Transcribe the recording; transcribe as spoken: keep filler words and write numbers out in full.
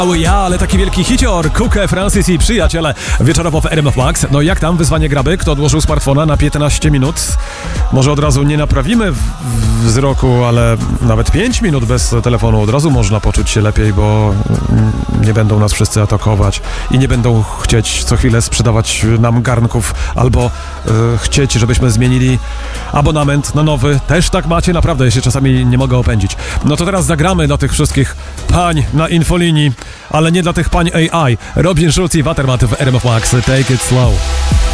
Ja, ale taki wielki hicior, Cooke, Francis i przyjaciele wieczorowo w R M F Max. No jak tam wyzwanie graby? Kto odłożył smartfona na piętnaście minut? Może od razu nie naprawimy w- wzroku, ale nawet pięć minut bez telefonu od razu można poczuć się lepiej, bo mm, nie będą nas wszyscy atakować i nie będą chcieć co chwilę sprzedawać nam garnków albo e, chcieć, żebyśmy zmienili abonament na nowy. Też tak macie? Naprawdę, ja się czasami nie mogę opędzić. No to teraz zagramy dla tych wszystkich pań na infolinii, ale nie dla tych pań A I. Robin Schulz i Watermat w R M F Max. Take it slow.